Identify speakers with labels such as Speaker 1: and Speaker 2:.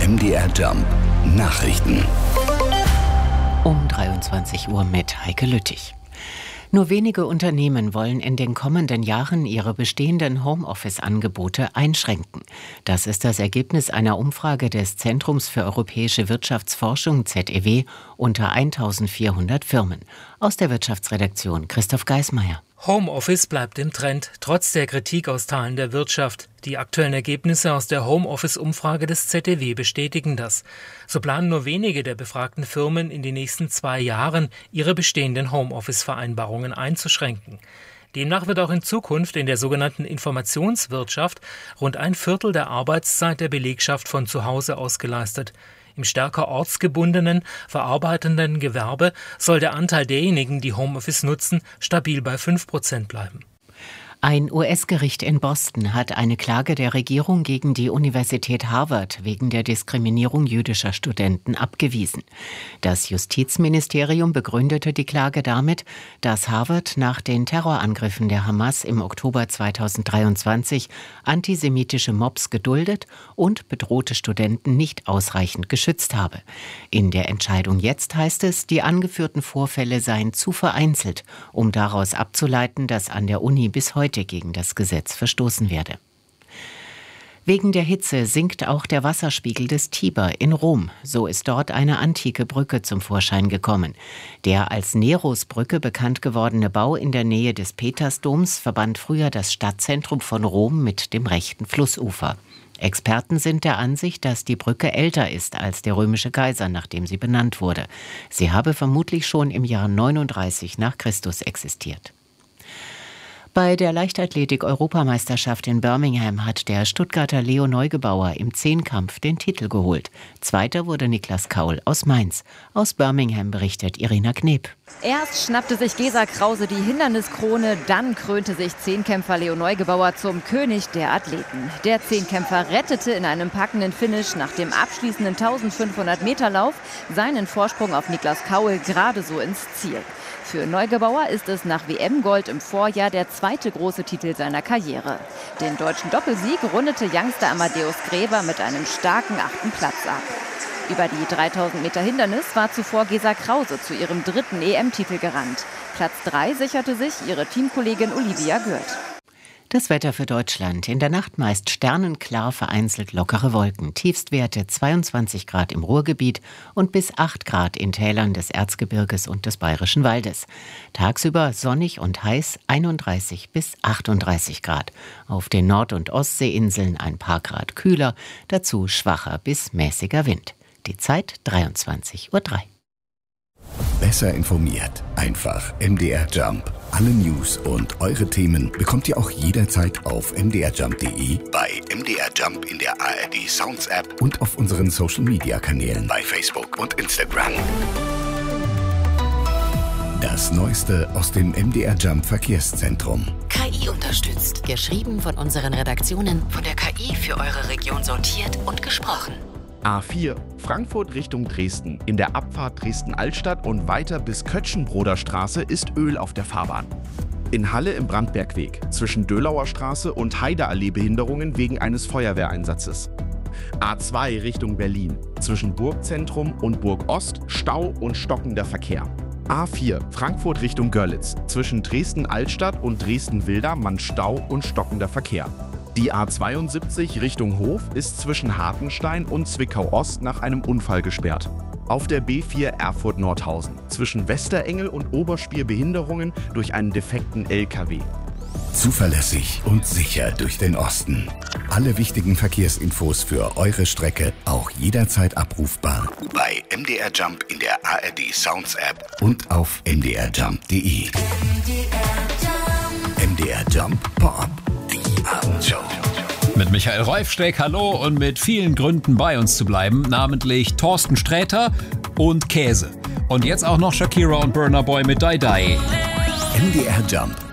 Speaker 1: MDR Jump Nachrichten.
Speaker 2: Um 23 Uhr mit Heike Lüttich. Nur wenige Unternehmen wollen in den kommenden Jahren ihre bestehenden Homeoffice-Angebote einschränken. Das ist das Ergebnis einer Umfrage des Zentrums für europäische Wirtschaftsforschung ZEW unter 1400 Firmen. Aus der Wirtschaftsredaktion Christoph Geismeier.
Speaker 3: Homeoffice bleibt im Trend, trotz der Kritik aus Teilen der Wirtschaft. Die aktuellen Ergebnisse aus der Homeoffice-Umfrage des ZEW bestätigen das. So planen nur wenige der befragten Firmen in den nächsten 2 Jahren, ihre bestehenden Homeoffice-Vereinbarungen einzuschränken. Demnach wird auch in Zukunft in der sogenannten Informationswirtschaft rund 1/4 der Arbeitszeit der Belegschaft von zu Hause aus geleistet. Im stärker ortsgebundenen, verarbeitenden Gewerbe soll der Anteil derjenigen, die Homeoffice nutzen, stabil bei 5% bleiben.
Speaker 2: Ein US-Gericht in Boston hat eine Klage der Regierung gegen die Universität Harvard wegen der Diskriminierung jüdischer Studenten abgewiesen. Das Justizministerium begründete die Klage damit, dass Harvard nach den Terrorangriffen der Hamas im Oktober 2023 antisemitische Mobs geduldet und bedrohte Studenten nicht ausreichend geschützt habe. In der Entscheidung jetzt heißt es, die angeführten Vorfälle seien zu vereinzelt, um daraus abzuleiten, dass an der Uni bis heute gegen das Gesetz verstoßen werde. Wegen der Hitze sinkt auch der Wasserspiegel des Tiber in Rom. So ist dort eine antike Brücke zum Vorschein gekommen. Der als Nerosbrücke bekannt gewordene Bau in der Nähe des Petersdoms verband früher das Stadtzentrum von Rom mit dem rechten Flussufer. Experten sind der Ansicht, dass die Brücke älter ist als der römische Kaiser, nach dem sie benannt wurde. Sie habe vermutlich schon im Jahr 39 nach Christus existiert. Bei der Leichtathletik-Europameisterschaft in Birmingham hat der Stuttgarter Leo Neugebauer im Zehnkampf den Titel geholt. Zweiter wurde Niklas Kaul aus Mainz. Aus Birmingham berichtet Irina Kneb.
Speaker 4: Erst schnappte sich Gesa Krause die Hinderniskrone, dann krönte sich Zehnkämpfer Leo Neugebauer zum König der Athleten. Der Zehnkämpfer rettete in einem packenden Finish nach dem abschließenden 1500-Meter-Lauf seinen Vorsprung auf Niklas Kaul gerade so ins Ziel. Für Neugebauer ist es nach WM-Gold im Vorjahr der zweite große Titel seiner Karriere. Den deutschen Doppelsieg rundete Youngster Amadeus Gräber mit einem starken 8. Platz ab. Über die 3000 Meter Hindernis war zuvor Gesa Krause zu ihrem 3. EM-Titel gerannt. Platz 3 sicherte sich ihre Teamkollegin Olivia Gürt.
Speaker 2: Das Wetter für Deutschland. In der Nacht meist sternenklar, vereinzelt lockere Wolken. Tiefstwerte 22 Grad im Ruhrgebiet und bis 8 Grad in Tälern des Erzgebirges und des Bayerischen Waldes. Tagsüber sonnig und heiß 31 bis 38 Grad. Auf den Nord- und Ostseeinseln ein paar Grad kühler, dazu schwacher bis mäßiger Wind. Die Zeit 23:03 Uhr.
Speaker 1: Besser informiert. Einfach MDR Jump. Alle News und eure Themen bekommt ihr auch jederzeit auf mdrjump.de, bei MDR Jump in der ARD Sounds App und auf unseren Social Media Kanälen bei Facebook und Instagram. Das Neueste aus dem MDR Jump Verkehrszentrum.
Speaker 5: KI unterstützt. Geschrieben von unseren Redaktionen, von der KI für eure Region sortiert und gesprochen.
Speaker 6: A4, Frankfurt Richtung Dresden. In der Abfahrt Dresden-Altstadt und weiter bis Kötschenbroder Straße ist Öl auf der Fahrbahn. In Halle im Brandbergweg. Zwischen Dölauer Straße und Heideallee Behinderungen wegen eines Feuerwehreinsatzes. A2 Richtung Berlin. Zwischen Burgzentrum und Burgost Stau und stockender Verkehr. A4 Frankfurt Richtung Görlitz. Zwischen Dresden-Altstadt und Dresden-Wilder Stau und stockender Verkehr. Die A72 Richtung Hof ist zwischen Hartenstein und Zwickau-Ost nach einem Unfall gesperrt. Auf der B4 Erfurt-Nordhausen zwischen Westerengel und Oberspiel Behinderungen durch einen defekten LKW.
Speaker 1: Zuverlässig und sicher durch den Osten. Alle wichtigen Verkehrsinfos für eure Strecke auch jederzeit abrufbar bei MDR Jump in der ARD Sounds App und auf mdrjump.de. MDR Jump Pop. Abendshow.
Speaker 7: Mit Michael Reufsteck, hallo, und mit vielen Gründen bei uns zu bleiben, namentlich Thorsten Sträter und Käse. Und jetzt auch noch Shakira und Burna Boy mit Die Die.
Speaker 1: MDR Jump